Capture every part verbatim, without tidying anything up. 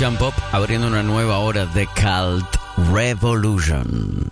Rock and Pop abriendo una nueva hora de Cult Revolution.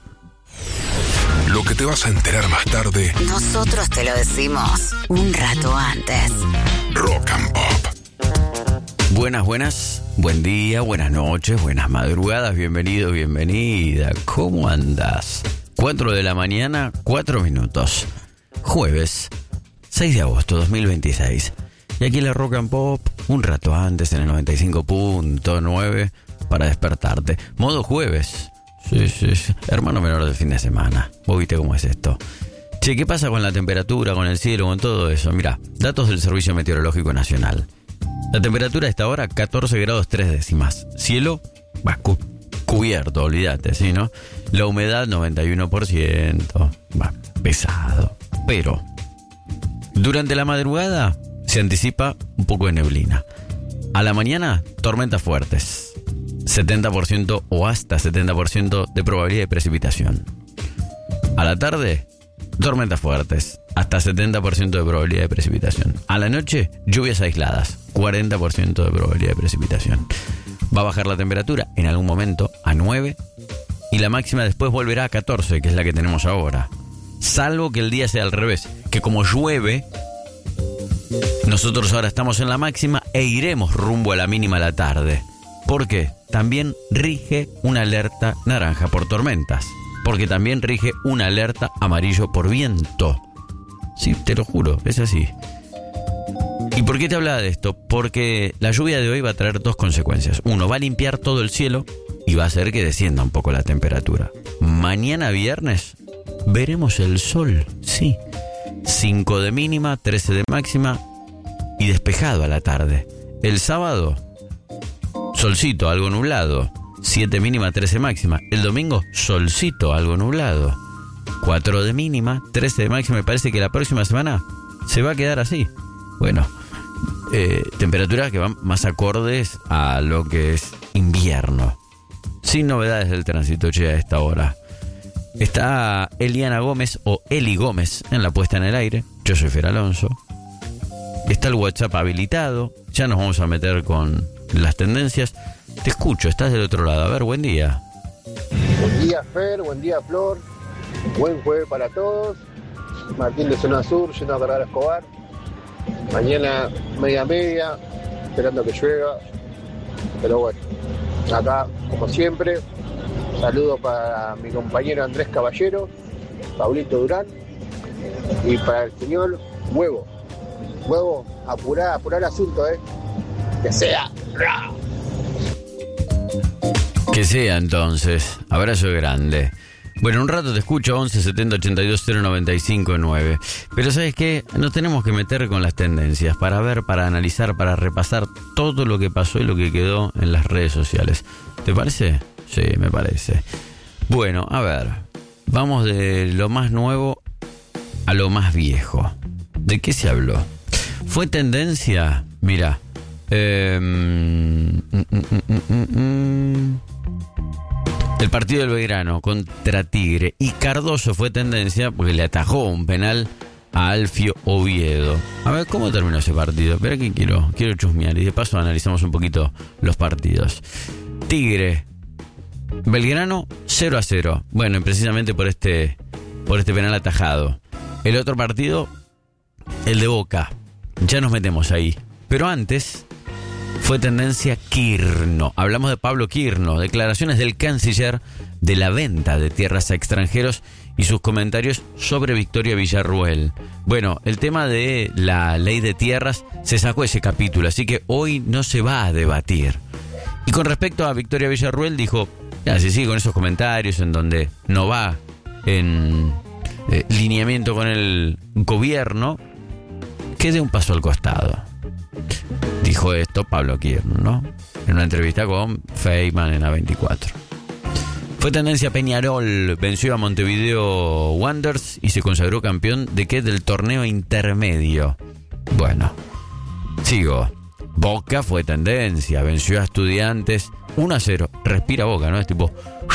Lo que te vas a enterar más tarde, nosotros te lo decimos un rato antes. Rock and Pop. Buenas, buenas, buen día, buenas noches, buenas madrugadas, bienvenido, bienvenida. ¿Cómo andás? cuatro de la mañana, cuatro minutos. Jueves, seis de agosto de dos mil veintiséis. Y aquí en la Rock and Pop, un rato antes en el noventa y cinco punto nueve para despertarte. Modo jueves. Sí, sí, sí. Hermano menor del fin de semana. Vos viste cómo es esto. Che, ¿qué pasa con la temperatura, con el cielo, con todo eso? Mirá, datos del Servicio Meteorológico Nacional. La temperatura a esta hora, catorce grados tres décimas. Cielo, va, cu- cubierto, olvídate, ¿sí, no? La humedad, noventa y uno por ciento. Va, pesado. Pero, durante la madrugada se anticipa un poco de neblina. A la mañana, tormentas fuertes. setenta por ciento o hasta setenta por ciento de probabilidad de precipitación. A la tarde, tormentas fuertes. Hasta setenta por ciento de probabilidad de precipitación. A la noche, lluvias aisladas. cuarenta por ciento de probabilidad de precipitación. Va a bajar la temperatura en algún momento a nueve. Y la máxima después volverá a catorce, que es la que tenemos ahora. Salvo que el día sea al revés. Que como llueve, nosotros ahora estamos en la máxima e iremos rumbo a la mínima a la tarde. ¿Por qué? También rige una alerta naranja por tormentas. Porque también rige una alerta amarillo por viento. Sí, te lo juro, es así. ¿Y por qué te hablaba de esto? Porque la lluvia de hoy va a traer dos consecuencias. Uno, va a limpiar todo el cielo y va a hacer que descienda un poco la temperatura. Mañana viernes veremos el sol, sí. cinco de mínima, trece de máxima y despejado a la tarde. El sábado, solcito, algo nublado. siete mínima, trece máxima. El domingo, solcito, algo nublado. cuatro de mínima, trece de máxima. Me parece que la próxima semana se va a quedar así. Bueno, eh, temperaturas que van más acordes a lo que es invierno. Sin novedades del tránsito, che, a esta hora. Está Eliana Gómez o Eli Gómez en la puesta en el aire. Yo soy Fer Alonso. Está el WhatsApp habilitado. Ya nos vamos a meter con las tendencias. Te escucho, estás del otro lado. A ver, buen día. Buen día, Fer, buen día, Flor. Buen jueves para todos. Martín de Zona Sur, yendo a cargar a Escobar. Mañana media media, esperando que llueva. Pero bueno, acá, como siempre, saludo para mi compañero Andrés Caballero, Pablito Durán. Y para el señor Huevo. Huevo, apurar, apurar el asunto, ¿eh? Que sea. Que sea entonces. Abrazo grande. Bueno, un rato te escucho. Once setenta ochenta y dos cero noventa y cinco nueve. Pero ¿sabes qué? Nos tenemos que meter con las tendencias para ver, para analizar, para repasar todo lo que pasó y lo que quedó en las redes sociales. ¿Te parece? Sí, me parece. Bueno, a ver. Vamos de lo más nuevo a lo más viejo. ¿De qué se habló? Fue tendencia, mira. Eh, mm, mm, mm, mm, mm, el partido del Belgrano contra Tigre. Y Cardoso fue tendencia porque le atajó un penal a Alfio Oviedo. A ver, ¿cómo terminó ese partido? Espera que quiero, quiero chusmear. Y de paso analizamos un poquito los partidos. Tigre, Belgrano, cero a cero. Bueno, precisamente por este, por este penal atajado. El otro partido, el de Boca. Ya nos metemos ahí. Pero antes fue tendencia Quirno. Hablamos de Pablo Quirno, declaraciones del canciller de la venta de tierras a extranjeros y sus comentarios sobre Victoria Villarruel. Bueno, el tema de la ley de tierras se sacó ese capítulo, así que hoy no se va a debatir. Y con respecto a Victoria Villarruel dijo, ya, si sigue con esos comentarios en donde no va en eh, lineamiento con el gobierno, que dé un paso al costado. Dijo esto Pablo Quirno, ¿no? En una entrevista con Feynman en A veinticuatro. Fue tendencia Peñarol, venció a Montevideo Wanderers y se consagró campeón de qué? Del torneo intermedio. Bueno, sigo. Boca fue tendencia, venció a Estudiantes uno a cero. Respira Boca, ¿no? Es tipo,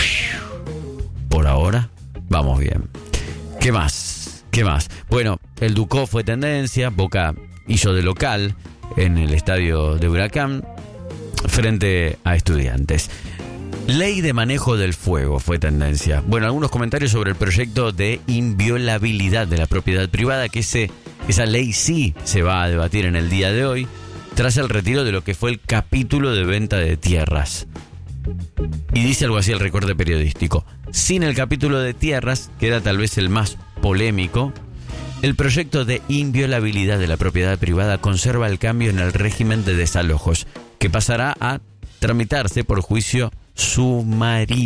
por ahora vamos bien. ¿Qué más? ¿Qué más? Bueno, el Ducó fue tendencia, Boca hizo de local en el estadio de Huracán. frente a estudiantes. Ley de manejo del fuego fue tendencia. Bueno, algunos comentarios sobre el proyecto de inviolabilidad de la propiedad privada, que ese, esa ley sí se va a debatir en el día de hoy, tras el retiro de lo que fue el capítulo de venta de tierras. Y dice algo así el recorte periodístico: sin el capítulo de tierras, que era tal vez el más polémico, el proyecto de inviolabilidad de la propiedad privada conserva el cambio en el régimen de desalojos, que pasará a tramitarse por juicio sumario.